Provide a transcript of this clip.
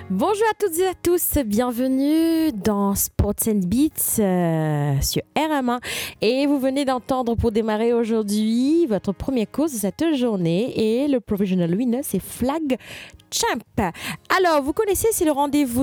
Bonjour à toutes et à tous, bienvenue dans Sports and Beats sur RM1 et vous venez d'entendre pour démarrer aujourd'hui votre première course de cette journée et le provisional winner c'est Flag Champ. Alors vous connaissez, c'est le rendez-vous